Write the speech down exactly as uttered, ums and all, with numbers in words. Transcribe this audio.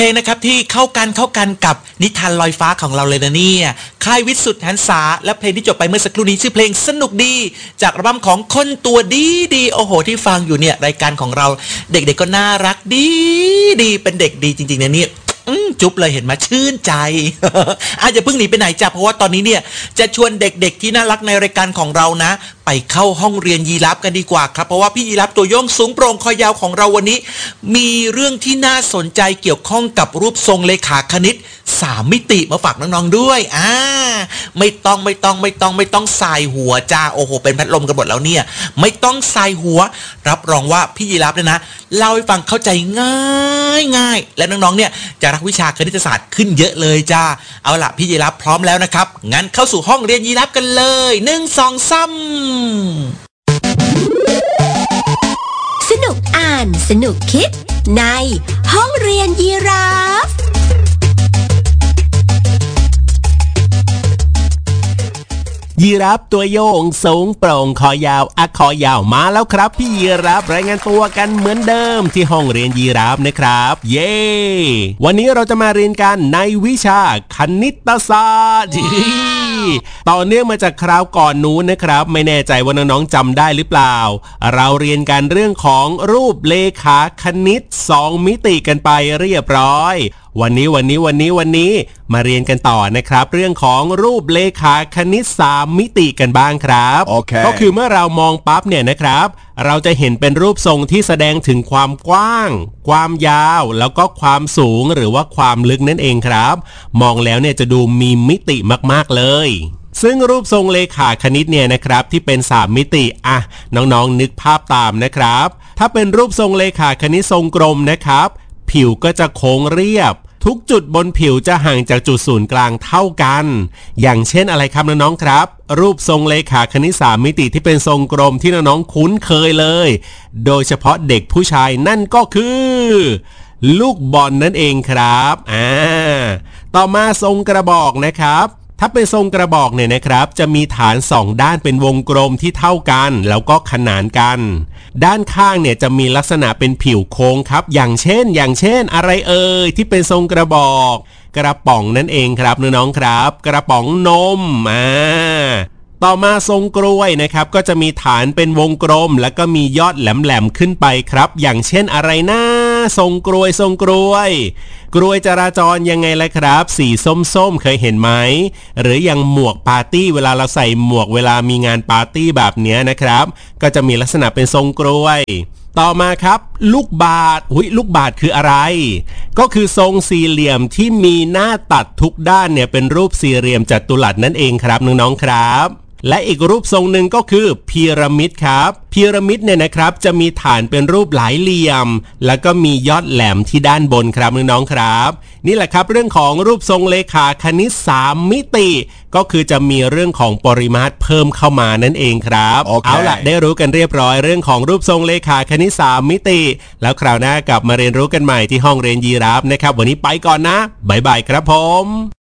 เพลงนะครับที่เข้ากันเข้ากันกับนิทานลอยฟ้าของเราเลยนะเนี่ยค่ายวิสุทธิ์หันษาและเพลงที่จบไปเมื่อสักครู่นี้ชื่อเพลงสนุกดีจากอัลบั้มของคนตัวดีดีโอ้โหที่ฟังอยู่เนี่ยรายการของเราเด็กๆ ก็น่ารักดีดีเป็นเด็กดีจริงๆนะเนี่ยจุ๊บเลยเห็นมาชื่นใจอาจจะเพิ่งหนีไปไหนจ้ะเพราะว่าตอนนี้เนี่ยจะชวนเด็กๆที่น่ารักในรายการของเรานะไปเข้าห้องเรียนยีราฟกันดีกว่าครับเพราะว่าพี่ยีราฟตัวโยงสูงโปร่งคอยาวของเราวันนี้มีเรื่องที่น่าสนใจเกี่ยวข้องกับรูปทรงเลขาคณิตสามมิติมาฝากน้องๆด้วยอ่าไม่ต้องไม่ต้องไม่ต้องไม่ต้องใส่หัวจ้าโอ้โหเป็นพัดลมกันหมดแล้วเนี่ยไม่ต้องใส่หัวรับรองว่าพี่ยีราฟเนี่ยนะเล่าให้ฟังเข้าใจง่ายง่ายและน้องๆเนี่ยจะรักวิชาคณิตศาสตร์ขึ้นเยอะเลยจ้าเอาล่ะพี่ยีราฟพร้อมแล้วนะครับงั้นเข้าสู่ห้องเรียนยีราฟกันเลยหนึ่ง สอง สามสนุกอ่านสนุกคิดในห้องเรียนยีราฟยีราฟตัวโยงสูงโปร่งคอยาวอะคอยาวมาแล้วครับพี่ยีราฟรายงานตัวกันเหมือนเดิมที่ห้องเรียนยีราฟนะครับเย้วันนี้เราจะมาเรียนกันในวิชาคณิตศาสตร์ต่อเนื่องมาจากคราวก่อนนู้นนะครับไม่แน่ใจว่าน้องๆจำได้หรือเปล่าเราเรียนกันเรื่องของรูปเลขาคณิตสองมิติกันไปเรียบร้อยวันนี้วันนี้วันนี้วันนี้มาเรียนกันต่อนะครับเรื่องของรูปเลขาคณิตสามมิติกันบ้างครับ okay. ก็คือเมื่อเรามองปั๊บเนี่ยนะครับเราจะเห็นเป็นรูปทรงที่แสดงถึงความกว้างความยาวแล้วก็ความสูงหรือว่าความลึกนั่นเองครับมองแล้วเนี่ยจะดูมีมิติมากๆเลยซึ่งรูปทรงเลขาคณิตเนี่ยนะครับที่เป็นสามมิติอ่ะน้องๆนึกภาพตามนะครับถ้าเป็นรูปทรงเลขาคณิตทรงกลมนะครับผิวก็จะโค้งเรียบทุกจุดบนผิวจะห่างจากจุดศูนย์กลางเท่ากันอย่างเช่นอะไรครับน้องๆครับรูปทรงเลขาคณิตสามมิติที่เป็นทรงกลมที่น้องๆคุ้นเคยเลยโดยเฉพาะเด็กผู้ชายนั่นก็คือลูกบอล นั่นเองครับอ่าต่อมาทรงกระบอกนะครับถ้าเป็นทรงกระบอกเนี่ยนะครับจะมีฐานสองด้านเป็นวงกลมที่เท่ากันแล้วก็ขนานกันด้านข้างเนี่ยจะมีลักษณะเป็นผิวโค้งครับอย่างเช่นอย่างเช่นอะไรเอ่ยที่เป็นทรงกระบอกกระป๋องนั่นเองครับน้องๆครับกระป๋องนมอ่าต่อมาทรงกลวยนะครับก็จะมีฐานเป็นวงกลมแล้วก็มียอดแหลมๆขึ้นไปครับอย่างเช่นอะไรนะทรงกลวยทรงกลวยกลวยจราจรยังไงล่ะครับสีส้มๆเคยเห็นไหมหรืออย่างหมวกปาร์ตี้เวลาเราใส่หมวกเวลามีงานปาร์ตี้แบบนี้นะครับก็จะมีลักษณะเป็นทรงกลวยต่อมาครับลูกบาศก์อุ๊ยลูกบาศก์คืออะไรก็คือทรงสี่เหลี่ยมที่มีหน้าตัดทุกด้านเนี่ยเป็นรูปสี่เหลี่ยมจัตุรัสนั่นเองครับน้องๆครับและอีกรูปทรงหนึ่งก็คือพีระมิดครับพีระมิดเนี่ยนะครับจะมีฐานเป็นรูปหลายเหลี่ยมแล้วก็มียอดแหลมที่ด้านบนครับน้องๆครับนี่แหละครับเรื่องของรูปทรงเลขาคณิตสามมิติก็คือจะมีเรื่องของปริมาตรเพิ่มเข้ามานั่นเองครับ okay. เอาล่ะได้รู้กันเรียบร้อยเรื่องของรูปทรงเลขาคณิตสามมิติแล้วคราวหน้ากลับมาเรียนรู้กันใหม่ที่ห้องเรียนยีราฟนะครับวันนี้ไปก่อนนะบ๊ายบายครับผม